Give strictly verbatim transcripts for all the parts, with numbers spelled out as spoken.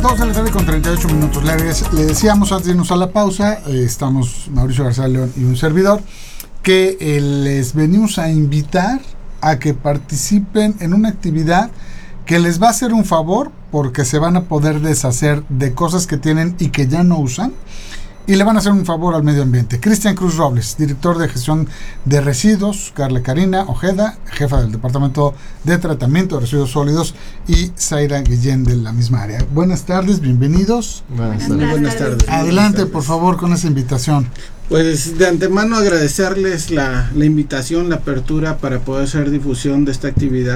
dos de la tarde con treinta y ocho minutos. Le, le decíamos antes de irnos a la pausa, eh, estamos Mauricio García León y un servidor, que eh, les venimos a invitar a que participen en una actividad que les va a hacer un favor, porque se van a poder deshacer de cosas que tienen y que ya no usan, y le van a hacer un favor al medio ambiente. Cristian Cruz Robles, director de gestión de residuos; Carla Karina Ojeda, jefa del departamento de tratamiento de residuos sólidos; y Zaira Guillén, de la misma área. Buenas tardes, bienvenidos. Buenas tardes. Buenas tardes. Adelante, Buenas tardes. por favor, con esa invitación. Pues de antemano agradecerles la, la invitación, la apertura para poder hacer difusión de esta actividad.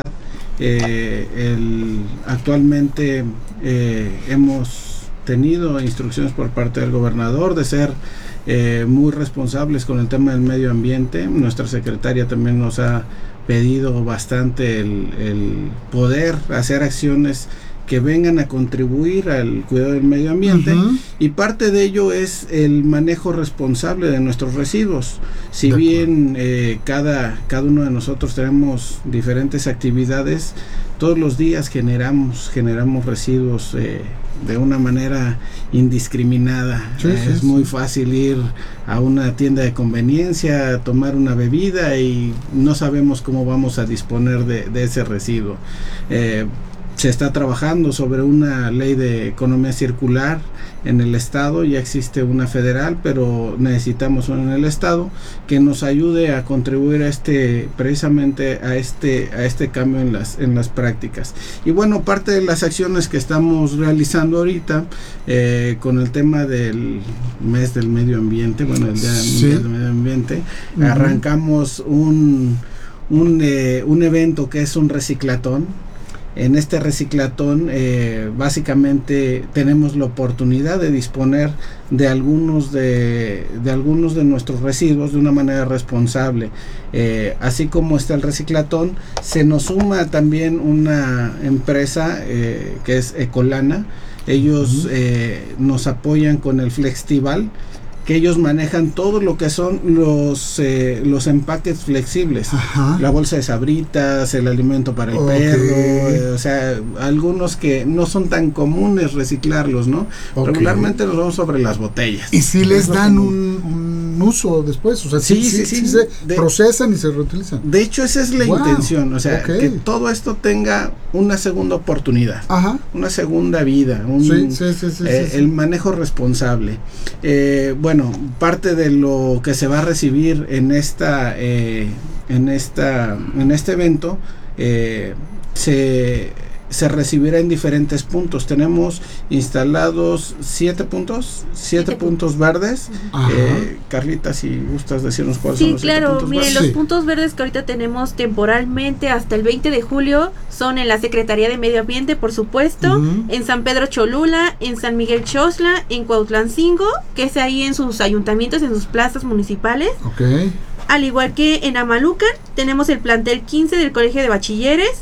Eh, el, actualmente eh, hemos tenido instrucciones por parte del gobernador de ser eh, muy responsables con el tema del medio ambiente. Nuestra secretaria también nos ha pedido bastante el, el poder hacer acciones que vengan a contribuir al cuidado del medio ambiente, uh-huh. y parte de ello es el manejo responsable de nuestros residuos. Si de bien eh, cada, cada uno de nosotros tenemos diferentes actividades, todos los días generamos, generamos residuos eh, de una manera indiscriminada. Sí, eh, sí, es sí. muy fácil ir a una tienda de conveniencia a tomar una bebida y no sabemos cómo vamos a disponer de, de ese residuo. Eh, Se está trabajando sobre una ley de economía circular en el estado. Ya existe una federal, pero necesitamos una en el estado que nos ayude a contribuir a este, precisamente a este, a este cambio en las, en las prácticas. Y bueno, parte de las acciones que estamos realizando ahorita eh, con el tema del mes del medio ambiente, bueno, el día sí. del medio ambiente, uh-huh. arrancamos un, un, eh, un evento que es un reciclatón. En este reciclatón eh, básicamente tenemos la oportunidad de disponer de algunos de, de algunos de nuestros residuos de una manera responsable. Eh, así como está el reciclatón, se nos suma también una empresa eh, que es Ecolana. Ellos uh-huh. eh, nos apoyan con el Flextival, que ellos manejan todo lo que son los eh, los empaques flexibles. Ajá. La bolsa de sabritas, el alimento para el okay. perro, eh, o sea, algunos que no son tan comunes reciclarlos, ¿no? Okay. Regularmente nos vamos sobre las botellas. ¿Y si les dan un, un uso después? O sea, sí, sí, sí, sí, sí se de, procesan y se reutilizan. De hecho, esa es la wow. intención, o sea, okay. que todo esto tenga una segunda oportunidad, Ajá. una segunda vida, un, sí, sí, sí, sí, eh, sí, sí. el manejo responsable. Eh, bueno, Bueno, parte de lo que se va a recibir en esta eh, en esta en este evento eh, se se recibirá en diferentes puntos. Tenemos instalados siete puntos, siete, siete puntos, puntos verdes. Eh, Carlita, si gustas decirnos cuáles sí, son los claro, siete puntos miren, verdes. los Sí. puntos verdes que ahorita tenemos temporalmente hasta el veinte de julio son en la Secretaría de Medio Ambiente, por supuesto, uh-huh. en San Pedro Cholula, en San Miguel Choxtla, en Cuautlancingo, que es ahí en sus ayuntamientos, en sus plazas municipales. Okay. Al igual que en Amalucan, tenemos el plantel quince del Colegio de Bachilleres,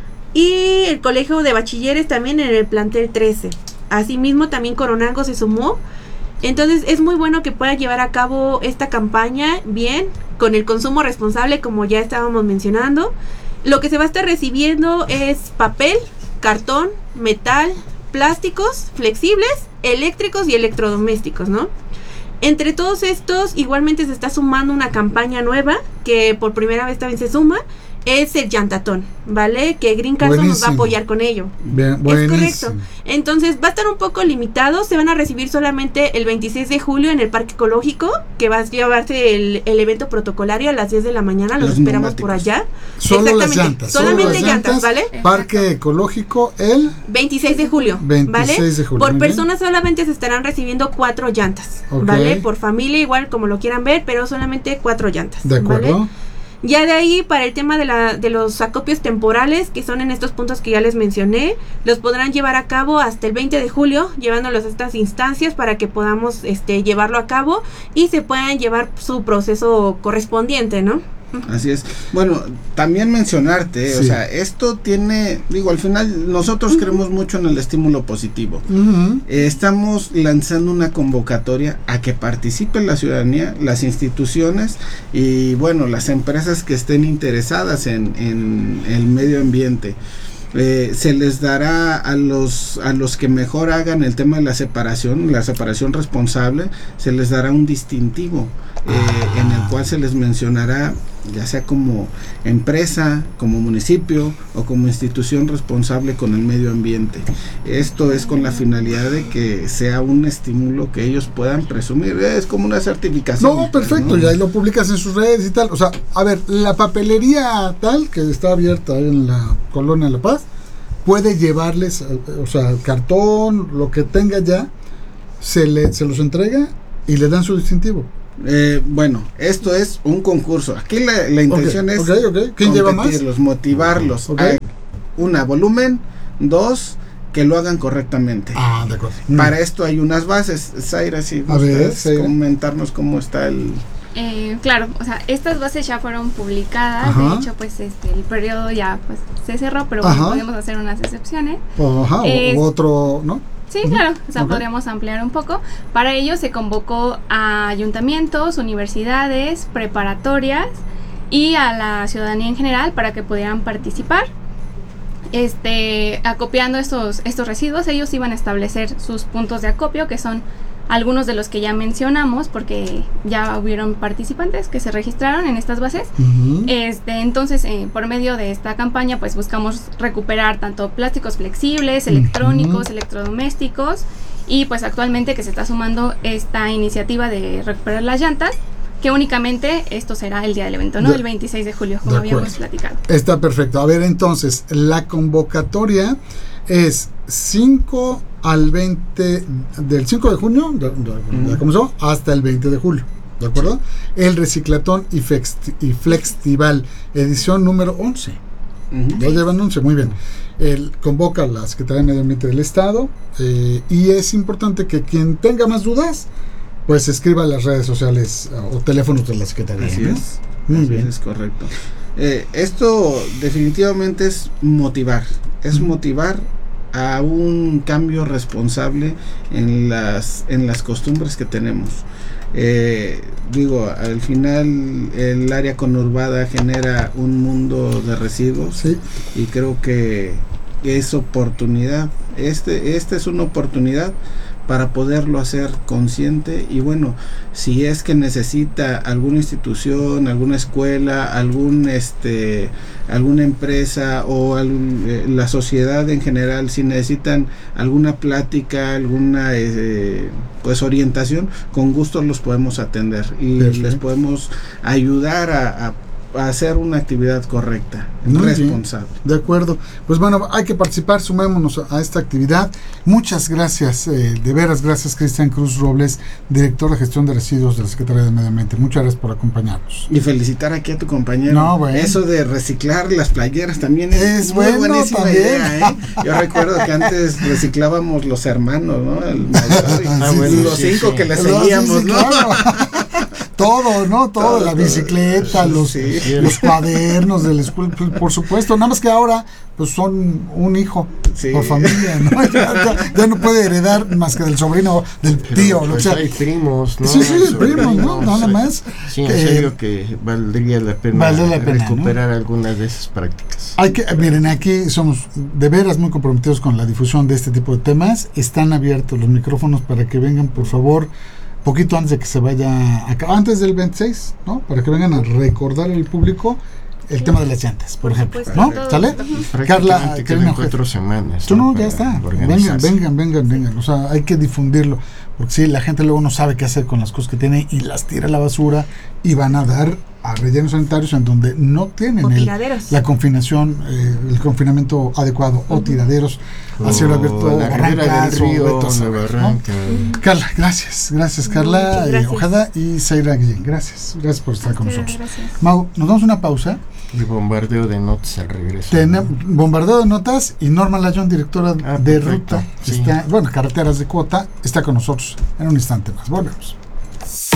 y el colegio de bachilleres también en el plantel trece. Asimismo también Coronango se sumó. Entonces es muy bueno que pueda llevar a cabo esta campaña bien, con el consumo responsable, como ya estábamos mencionando. Lo que se va a estar recibiendo es papel, cartón, metal, plásticos flexibles, eléctricos y electrodomésticos, ¿no? Entre todos estos, igualmente se está sumando una campaña nueva, que por primera vez también se suma, es el llantatón, ¿vale? Que Green Carson nos va a apoyar con ello. Bien, es correcto. Entonces va a estar un poco limitado, se van a recibir solamente el veintiséis de julio en el Parque Ecológico, que va a llevarse el, el evento protocolario a las diez de la mañana, los, los esperamos por allá. Solo las llantas. Solamente solo las llantas, llantas, ¿vale? Parque Ecológico el veintiséis de julio, veintiséis ¿vale? de julio. Por persona solamente se estarán recibiendo cuatro llantas, okay. ¿vale? Por familia igual como lo quieran ver, pero solamente cuatro llantas. De acuerdo. ¿vale? Ya de ahí, para el tema de la de los acopios temporales, que son en estos puntos que ya les mencioné, los podrán llevar a cabo hasta el veinte de julio, llevándolos a estas instancias para que podamos este llevarlo a cabo y se puedan llevar su proceso correspondiente, ¿no? Así es. Bueno, también mencionarte, sí. o sea, esto tiene, digo, al final nosotros uh-huh. creemos mucho en el estímulo positivo. Uh-huh. Eh, estamos lanzando una convocatoria a que participe la ciudadanía, las instituciones y, bueno, las empresas que estén interesadas en, en el medio ambiente. Eh, se les dará a los a los que mejor hagan el tema de la separación, la separación responsable, se les dará un distintivo eh, ah. en el cual se les mencionará, ya sea como empresa, como municipio o como institución responsable con el medio ambiente. Esto es con la finalidad de que sea un estímulo que ellos puedan presumir, es como una certificación. No, perfecto, ¿no? Y ahí lo publicas en sus redes y tal. O sea, a ver, la papelería tal que está abierta en la Colonia La Paz puede llevarles, o sea, cartón, lo que tenga ya, se le se los entrega y le dan su distintivo. Eh, bueno, esto es un concurso. Aquí la, la intención okay, es okay, okay. ¿Quién lleva más? Motivarlos. Okay. A, una, volumen. Dos, que lo hagan correctamente. Ah, de acuerdo. Para mm. esto hay unas bases. Zaira, si gustas comentarnos cómo está el... Eh, claro, o sea, estas bases ya fueron publicadas. Ajá. De hecho, pues este el periodo ya pues se cerró, pero bueno, podemos hacer unas excepciones. Ajá, eh, o otro, ¿no? Sí, claro, o sea, okay. podríamos ampliar un poco. Para ello se convocó a ayuntamientos, universidades, preparatorias y a la ciudadanía en general para que pudieran participar. Este, acopiando estos, estos residuos, ellos iban a establecer sus puntos de acopio, que son algunos de los que ya mencionamos, porque ya hubieron participantes que se registraron en estas bases. Uh-huh. Este, entonces, eh, por medio de esta campaña, pues buscamos recuperar tanto plásticos flexibles, electrónicos, uh-huh. electrodomésticos, y pues actualmente que se está sumando esta iniciativa de recuperar las llantas, que únicamente esto será el día del evento, ¿no? De, el veintiséis de julio, como habíamos platicado. Está perfecto. A ver, entonces, la convocatoria es cinco al veinte, del cinco de junio, de, de, uh-huh. ya comenzó, hasta el veinte de julio, ¿de acuerdo? El Reciclatón y, Festi- y Flextival, edición número once. Uh-huh. Ya llevan once, muy bien. El, convoca a la Secretaría de Medio Ambiente del Estado, eh, y es importante que quien tenga más dudas, pues escriba a las redes sociales uh, o teléfonos de la Secretaría. Así ¿no? es. Muy Así bien. Es correcto. Eh, esto definitivamente es motivar, es uh-huh. motivar a un cambio responsable en las en las costumbres que tenemos. Eh, digo, al final el área conurbada genera un mundo de residuos, sí. Y creo que es oportunidad, este esta es una oportunidad para poderlo hacer consciente. Y bueno, si es que necesita alguna institución, alguna escuela, algún este alguna empresa o algún, eh, la sociedad en general, si necesitan alguna plática, alguna eh, pues orientación, con gusto los podemos atender y Perfecto. Les podemos ayudar a, a a hacer una actividad correcta, muy responsable. Bien, de acuerdo. Pues bueno, hay que participar, sumémonos a, a esta actividad. Muchas gracias, eh, de veras, gracias Cristian Cruz Robles, director de gestión de residuos de la Secretaría de Medio Ambiente. Muchas gracias por acompañarnos. Y felicitar aquí a tu compañero. No, bueno. Eso de reciclar las playeras también es, es muy bueno, buenísima también. idea, ¿eh? Yo recuerdo que antes reciclábamos los hermanos, ¿no? El mayor y, ah, bueno, y los sí, cinco sí. que le seguíamos, no, sí, sí, ¿no? Claro. Todo, ¿no? Todo, todo la bicicleta, todo. los, sí. los cuadernos de la escuela, por supuesto, nada más que ahora pues son un hijo sí. por familia, ¿no? Ya, ya, ya no puede heredar más que del sobrino, del Pero, tío, pues o sea, hay primos, ¿no? Sí, sí, primos, ¿no? Nada más. Sí, en eh, serio que valdría la pena, vale la pena recuperar ¿no? algunas de esas prácticas. Hay que, miren, aquí somos de veras muy comprometidos con la difusión de este tipo de temas. Están abiertos los micrófonos para que vengan, por favor, poquito antes de que se vaya acá, antes del veintiséis, ¿no? Para que vengan a recordar al público el sí. tema de las llantas, por, por ejemplo, ¿no? Perfecto. ¿Sale? Uh-huh. Carla, quedan cuatro semanas. Tú no, ya está. Vengan, vengan, vengan, vengan. O sea, hay que difundirlo, porque sí, la gente luego no sabe qué hacer con las cosas que tiene y las tira a la basura y van a dar a rellenos sanitarios en donde no tienen el, la confinación, eh, el confinamiento adecuado, uh-huh. o tiraderos o a cielo abierto, la barrancas, del río, o Nueva Barranca. ¿no? Carla, gracias, gracias Carla eh, Ojeda y Zaira Guillén, gracias, gracias por estar con nosotros. Gracias. Mau, nos damos una pausa. Y bombardeo de notas al regreso. Ten, bombardeo de notas y Norma Layón, directora ah, de perfecto. ruta, Sí. está, bueno, carreteras de cuota, está con nosotros en un instante más. Volvemos.